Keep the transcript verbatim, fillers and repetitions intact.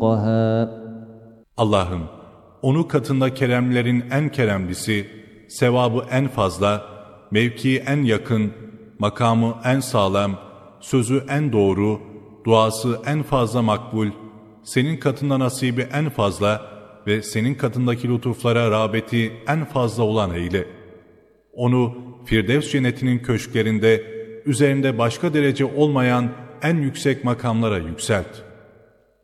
Allah'ım, onu katında keremlerin en keremlisi, sevabı en fazla, mevkii en yakın, makamı en sağlam, sözü en doğru, duası en fazla makbul, senin katında nasibi en fazla ve senin katındaki lütuflara rağbeti en fazla olan eyle. Onu Firdevs cennetinin köşklerinde, üzerinde başka derece olmayan en yüksek makamlara yükselt.